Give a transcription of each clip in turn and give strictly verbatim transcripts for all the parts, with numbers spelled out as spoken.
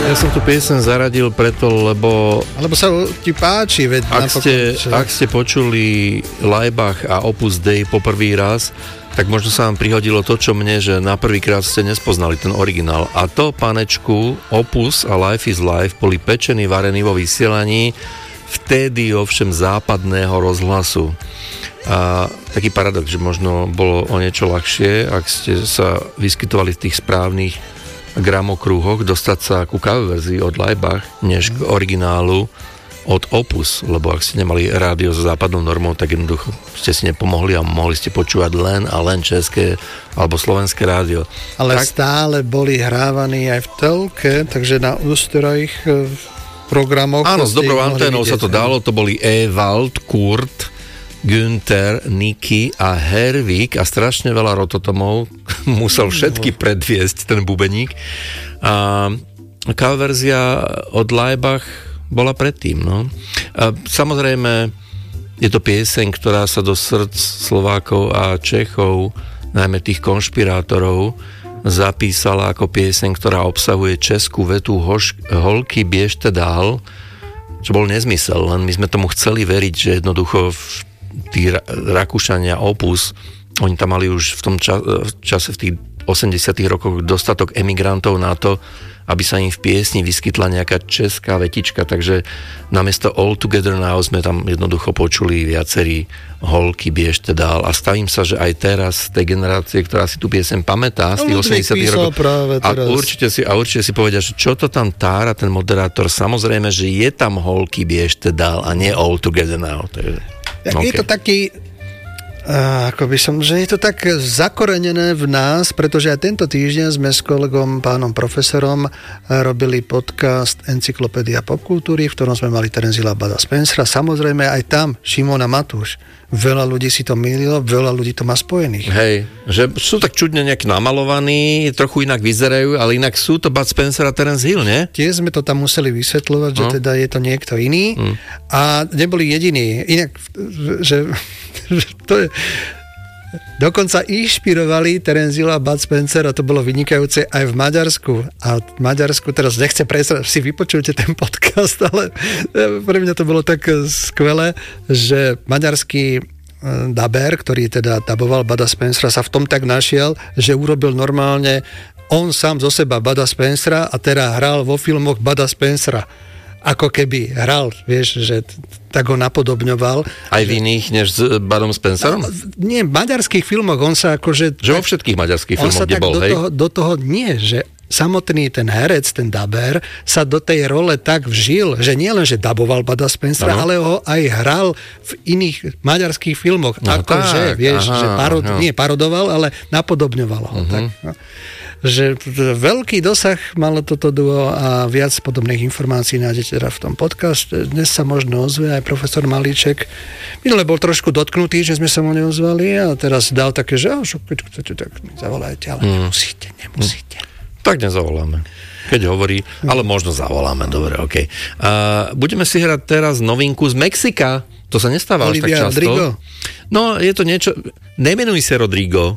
Ja som tu piesen zaradil preto, lebo... Alebo sa ti páči, veď ak napokon, ste, že... ak ste počuli Laibach a Opus Dei po prvý raz, tak možno sa vám prihodilo to, čo mne, že na prvýkrát ste nespoznali ten originál. A to, panečku, Opus a Life is Life boli pečení, varení vo vysielaní vtedy ovšem západného rozhlasu. A taký paradox, že možno bolo o niečo ľahšie, ak ste sa vyskytovali v tých správnych gramokruhoch, dostať sa ku cover verzii od Laibach, než k originálu od Opus, lebo ak ste nemali rádio so západnou normou, tak jednoducho ste si nepomohli a mohli ste počúvať len a len české alebo slovenské rádio. Ale tak... stále boli hrávaní aj v telke, takže na ústrojích programoch... Áno, s dobrou anténou sa to dalo, to boli Ewald, Kurt, Günther, Niky a Hervik a strašne veľa rototomov musel všetky predviesť ten bubeník. A cover verzia od Laibach bola predtým, no. A samozrejme je to pieseň, ktorá sa do srdc Slovákov a Čechov, najmä tých konšpirátorov, zapísala ako pieseň, ktorá obsahuje českú vetu hoš, holky biežte dál, čo bol nezmysel, len my sme tomu chceli veriť, že jednoducho v tí Rakúšania Opus, oni tam mali už v tom ča- čase v tých osemdesiatych rokoch dostatok emigrantov na to, aby sa im v piesni vyskytla nejaká česká vetička, takže namiesto All Together Now sme tam jednoducho počuli viacerí holky biežte dál a stavím sa, že aj teraz tej generácie, ktorá si tú piesem pamätá z tých osemdesiatych rokov a určite, si, a určite si povedia, že čo to tam tára ten moderátor, samozrejme, že je tam holky biežte dál a nie All Together Now. Takže okay. Je to taký, uh, ako by som, že je to tak zakorenené v nás, pretože aj tento týždeň sme s kolegom, pánom profesorom, robili podcast Encyklopédia popkultúry, v ktorom sme mali Terenzila Bada Spencera. Samozrejme aj tam Šimona Matúš. Veľa ľudí si to mýlilo, veľa ľudí to má spojených. Hej, že sú tak čudne nejak namalovaní, trochu inak vyzerajú, ale inak sú to Bud Spencer a Terence Hill, nie? Tiež sme to tam museli vysvetľovať, no. Že teda je to niekto iný mm. a neboli jediní. Inak, že, že to je... Dokonca inšpirovali Terence Hill a Bud Spencer a to bolo vynikajúce aj v Maďarsku. A v Maďarsku, teraz nechcem prejsť, si vypočujete ten podcast, ale pre mňa to bolo tak skvelé, že maďarský daber, ktorý teda daboval Buda Spencera, sa v tom tak našiel, že urobil normálne on sám zo seba Buda Spencera a teda hral vo filmoch Buda Spencera. Ako keby hral, vieš, že tak ho napodobňoval. Aj v iných, než s Budom Spencerom? Nie, v maďarských filmoch on sa akože... Že vo všetkých maďarských filmoch, kde bol, do hej? Toho, do toho nie, že samotný ten herec, ten daber, sa do tej role tak vžil, že nie len, že daboval Buda Spencera, no. Ale ho aj hral v iných maďarských filmoch. No, akože, vieš, aha, že parod, nie parodoval, ale napodobňoval ho. Uh-huh. Tak, no. Že veľký dosah malo toto duo a viac podobných informácií nájdete teda v tom podcaste. Dnes sa možno ozve aj profesor Malíček. Minule bol trošku dotknutý, že sme sa mu neozvali a teraz dal také, že keď chcete, tak mi zavolajte, ale mm. nemusíte, nemusíte. Mm. Tak nezavoláme. Keď hovorí, ale možno zavoláme, dobre, okej. Okay. Uh, budeme si hrať teraz novinku z Mexika. To sa nestáva až tak často. Rodrigo. No, je to niečo... Nemenuj sa Rodrigo.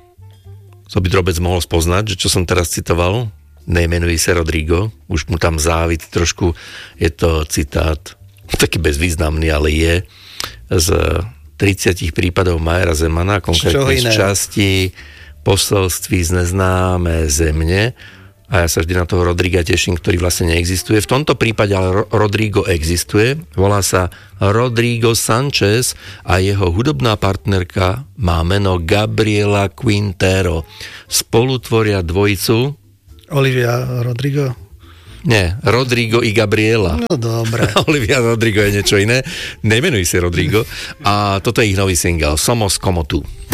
To by drobec mohol spoznať, že čo som teraz citoval, nemenuj sa Rodrigo, už mu tam závid trošku, je to citát, taký bezvýznamný, ale je z tridsať prípadov Majera Zemana, konkrétne z časti Poselství z neznáme zemne, a ja sa vždy na toho Rodriga teším, ktorý vlastne neexistuje. V tomto prípade ale Rodrigo existuje, volá sa Rodrigo Sanchez a jeho hudobná partnerka má meno Gabriela Quintero. Spolutvoria dvojicu Olivia Rodrigo? Nie, Rodrigo i Gabriela. No dobre. Olivia Rodrigo je niečo iné. Nemenuj si Rodrigo. A toto je ich nový single Somos como tú.